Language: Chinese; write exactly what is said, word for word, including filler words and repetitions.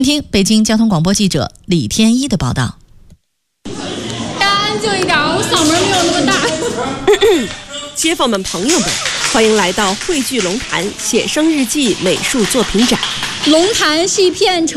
听北京交通广播记者李天一的报道。 大家安静一点，我嗓门没有那么大。 街坊们、朋友们，欢迎来到汇聚龙潭写生日记美术作品展。 龙潭是一片